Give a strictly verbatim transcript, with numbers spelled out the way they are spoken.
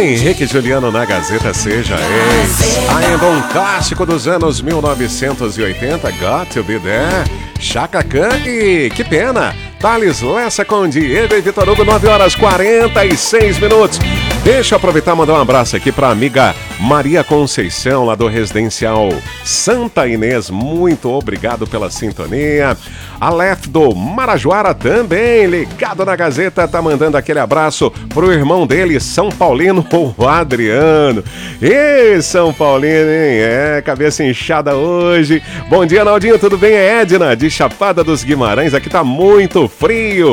Henrique e Juliano na Gazeta Seja Ex. Ainda um clássico dos anos mil novecentos e oitenta, Got to Be There. Chaka Khan e Que Pena. Thales Lessa com Diego e Vitor Hugo, nove horas e quarenta e seis minutos. Deixa eu aproveitar e mandar um abraço aqui para a amiga Maria Conceição, lá do Residencial Santa Inês. Muito obrigado pela sintonia. Aleph do Marajoara também, ligado na Gazeta, tá mandando aquele abraço pro irmão dele, São Paulino, o Adriano. Ê, São Paulino, hein? É, cabeça inchada hoje. Bom dia, Naldinho, tudo bem? É Edna, de Chapada dos Guimarães. Aqui tá muito frio.